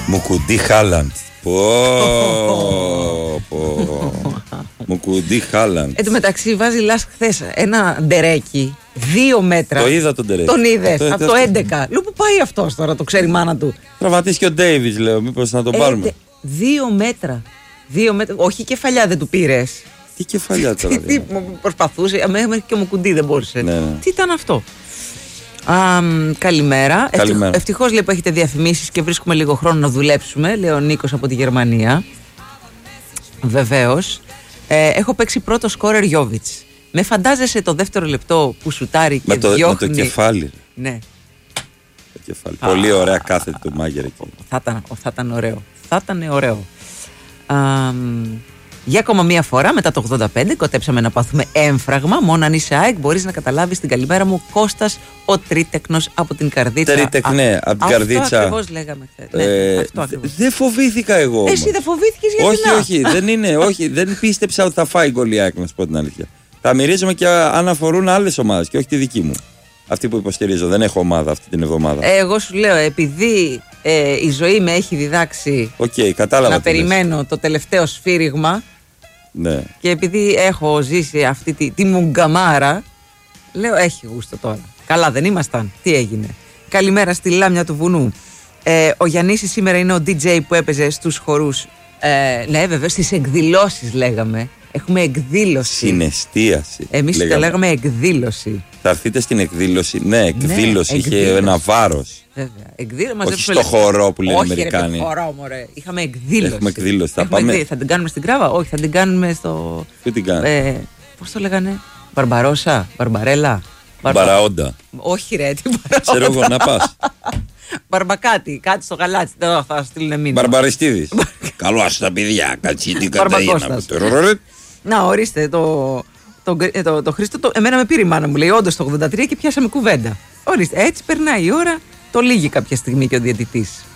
Μουκουντή Χάλαντ. Μουκουντή Χάλαντ. Εν τω μεταξύ βάζει Λάσκ χθες ένα ντερέκι 2 μέτρα. Το είδα τον ντερέκι. Τον είδες από το 11. Λέω πού πάει αυτός τώρα, το ξέρει η μάνα του. Τραυματίστηκε ο Ντέιβις, λέω, μήπως να τον πάρουμε. 2 μέτρα. 2 μέτρα. Όχι, κεφαλιά δεν του πήρες. Τι κεφαλιά τώρα. Τι προσπαθούσε, μέχρι και ο Μουκουντή δεν μπορούσε. Ναι. Τι ήταν αυτό. Καλημέρα. Ευτυχώς λέει που έχετε διαφημίσεις και βρίσκουμε λίγο χρόνο να δουλέψουμε, λέει ο Νίκος από τη Γερμανία. Βεβαίως. Έχω παίξει πρώτο σκόρερ Γιόβιτς. Με φαντάζεσαι το δεύτερο λεπτό που σουτάρει και διώχνει. Με το κεφάλι. Ναι. Το κεφάλι. Πολύ ωραία κάθετη του Μάγερ εκεί. Θα ήταν ωραίο. Θα ήταν ωραίο. Για ακόμα μία φορά, μετά το 85, κοτέψαμε να πάθουμε έμφραγμα. Μόνο αν είσαι ΑΕΚ, μπορείς να καταλάβεις την καλημέρα μου. Κώστας ο Τρίτεκνος από την Καρδίτσα. Τρίτεκνε, από την Καρδίτσα. Αυτό ακριβώς λέγαμε χθες. Δεν φοβήθηκα εγώ. Εσύ δεν φοβήθηκες γιατί? Όχι, δεν πίστεψα ότι θα φάει γκολ η ΑΕΚ, να σου πω την αλήθεια. Θα μυρίζομαι και αν αφορούν άλλες ομάδες και όχι τη δική μου. Αυτή που υποστηρίζω. Δεν έχω ομάδα αυτή την εβδομάδα. Εγώ σου λέω, επειδή η ζωή με έχει διδάξει να περιμένω το τελευταίο σφύριγμα. Ναι. Και επειδή έχω ζήσει αυτή τη μουγκαμάρα, λέω έχει γούστο τώρα. Καλά δεν ήμασταν, τι έγινε. Καλημέρα στη Λάμια του Βουνού. Ο Γιαννήσης σήμερα είναι ο DJ που έπαιζε στους χορούς. Ναι βέβαια, στις εκδηλώσεις λέγαμε. Έχουμε εκδήλωση. Συναισθίαση. Εμείς το λέγαμε εκδήλωση. Θα έρθετε στην εκδήλωση. Ναι, εκδήλωση. Ναι, είχε ένα βάρος. Βέβαια. Όχι στο χορό που λένε οι Αμερικάνοι. Όχι, χορό, μωρέ. Είχαμε εκδήλωση. Έχουμε εκδήλωση. Θα την κάνουμε στην Κράβα. Όχι, θα την κάνουμε στο. Πού την κάνουμε? Πώς το λέγανε? Μπαρμπαρόσα, Μπαρμπαρέλα. Μπαραόντα. Όχι, ρε, τι Μπαραόντα. Ξέρω εγώ να πας. Μπαρμπακάτι, κάτι στο γαλάτσι. Θα στείλουν μήνυμα. Μπαρμπαριστίδης. Καλό στα παιδιά, κατσίτη Καταρίνα. Να, ορίστε το Χρήστο. Εμένα με πήρε η μάνα μου, λέει, όντως το 83 και πιάσαμε κουβέντα. Ορίστε, έτσι περνάει η ώρα. Το λύγει κάποια στιγμή και ο διαιτητής.